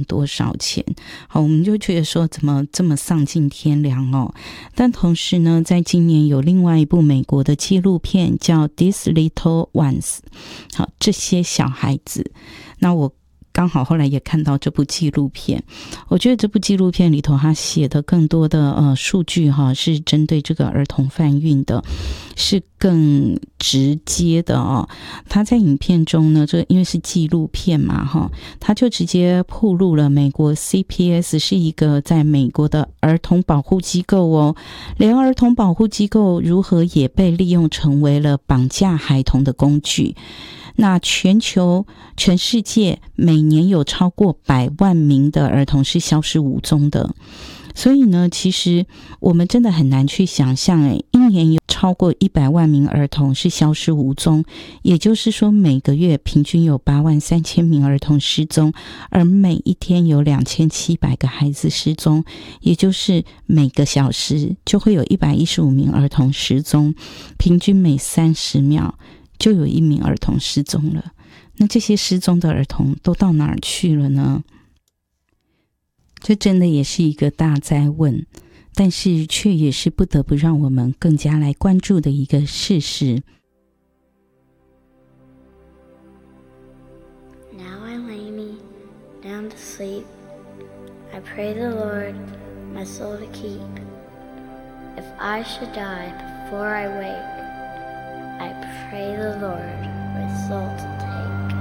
多少钱。好，我们就觉得说怎么这么丧尽天良哦。但同时呢，在今年有另外一部美国的纪录片叫 These Little Ones， 好，这些小孩子。那我刚好后来也看到这部纪录片，我觉得这部纪录片里头他写的更多的数据是针对这个儿童贩运的，是更直接的哦。他在影片中呢，这因为是纪录片嘛他就直接暴露了美国 CPS 是一个在美国的儿童保护机构哦，连儿童保护机构如何也被利用成为了绑架孩童的工具。那全世界每年有超过100万名的儿童是消失无踪的，所以呢，其实我们真的很难去想象，一年有超过100万名儿童是消失无踪，也就是说每个月平均有83000名儿童失踪，而每一天有2700个孩子失踪，也就是每个小时就会有115名儿童失踪，平均每30秒就有1名儿童失踪了。那这些失踪的儿童都到哪儿去了呢？这真的也是一个大哉问，但是却也是不得不让我们更加来关注的一个事实。 Now I lay me down to sleep. I pray the Lord my soul to keep. If I should die before I wake, I pray the Lord my soul to take.